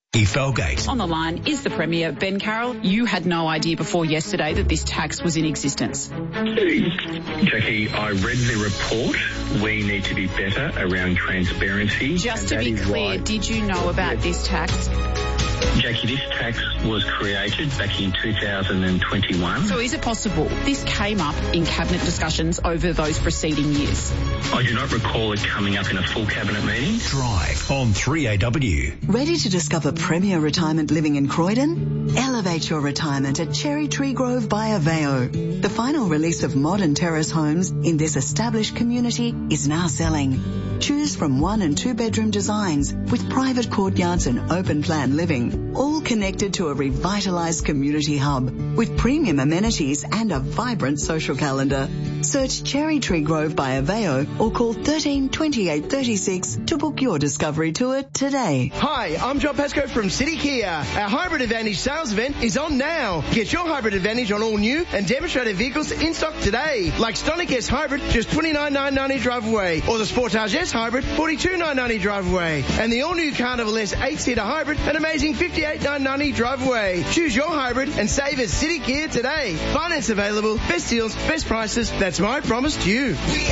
Felgate. On the line is the Premier, Ben Carroll. You had no idea before yesterday that this tax was in existence. Jackie, I read the report. We need to be better around transparency. Just to be clear, did you know about this tax? Jackie, this tax was created back in 2021. So is it possible this came up in Cabinet discussions over those preceding years? I do not recall it coming up in a full Cabinet meeting. Drive on 3AW. Ready to discover premier retirement living in Croydon? Elevate your retirement at Cherry Tree Grove by Aveo. The final release of modern terrace homes in this established community is now selling. Choose from 1 and 2 bedroom designs with private courtyards and open plan living, all connected to a revitalised community hub with premium amenities and a vibrant social calendar. Search Cherry Tree Grove by Aveo or call 13 28 36 to book your discovery tour today. Hi, I'm John Pascoe from City Kia. Our Hybrid Advantage sales event is on now. Get your Hybrid Advantage on all new and demonstrated vehicles in stock today, like Stonic S Hybrid, just $29,990 drive away, or the Sportage S Hybrid, $42,990 drive away, and the all-new Carnival S 8-seater Hybrid, an amazing $58,990 drive away. Choose your hybrid and save at City Kia today. Finance available, best deals, best prices. That's my promise to you. We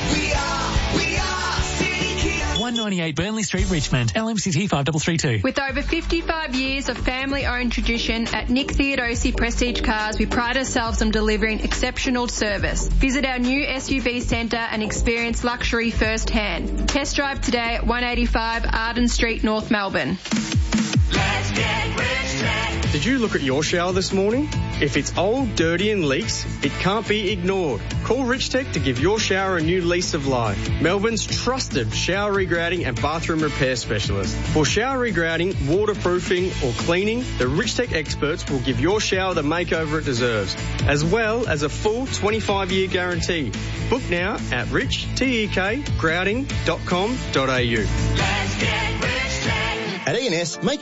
are City Kia. 198 Burnley Street, Richmond, LMCT 5332. With over 55 years of family-owned tradition at Nick Theodosi Prestige Cars, we pride ourselves on delivering exceptional service. Visit our new SUV centre and experience luxury firsthand. Test drive today at 185 Arden Street, North Melbourne. Let's get rich tech. Did you look at your shower this morning? If it's old, dirty and leaks, it can't be ignored. Call Rich Tech to give your shower a new lease of life. Melbourne's trusted shower regrouting and bathroom repair specialist. For shower regrouting, waterproofing or cleaning, the Rich Tech experts will give your shower the makeover it deserves, as well as a full 25-year guarantee. Book now at richtekgrouting.com.au. Let's get rich tech. At E&S, make